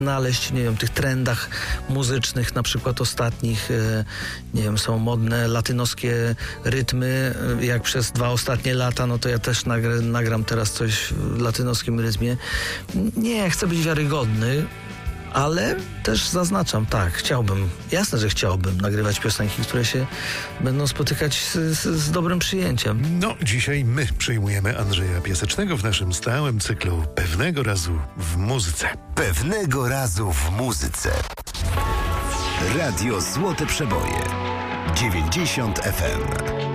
znaleźć, nie wiem, tych trendach muzycznych, na przykład ostatnich, nie wiem, są modne latynoskie rytmy, jak przez 2 ostatnie lata, no to ja też nagram teraz coś w latynoskim rytmie. Nie, chcę być wiarygodny, ale też zaznaczam, tak, chciałbym, jasne, że chciałbym nagrywać piosenki, które się będą spotykać z dobrym przyjęciem. No, dzisiaj my przyjmujemy Andrzeja Piasecznego w naszym stałym cyklu Pewnego razu w muzyce. Pewnego razu w muzyce. Radio Złote Przeboje 90 FM.